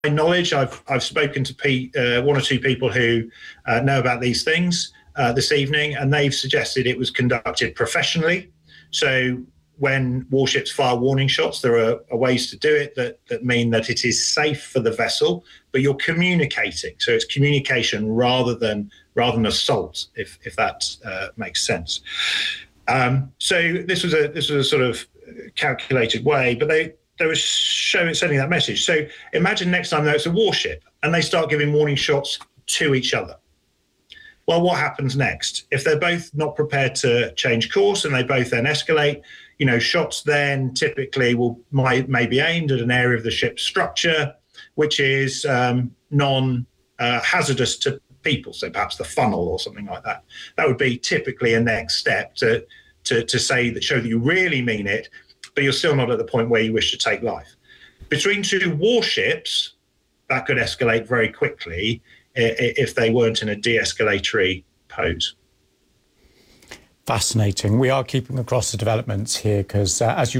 knowledge, I've spoken to one or two people who know about these things this evening, and they've suggested it was conducted professionally. So when warships fire warning shots, there are ways to do it that mean that it is safe for the vessel, but you're communicating. So it's communication rather than assault, if that makes sense. So this was a sort of calculated way, but they were sending that message. So imagine next time it's a warship and they start giving warning shots to each other. Well, what happens next? If they're both not prepared to change course and they both then escalate, shots then typically may be aimed at an area of the ship's structure which is non-hazardous to people, so perhaps the funnel or something like that. That would be typically a next step to show that you really mean it, but you're still not at the point where you wish to take life. Between two warships, that could escalate very quickly if they weren't in a de-escalatory pose. Fascinating. We are keeping across the developments here because, as you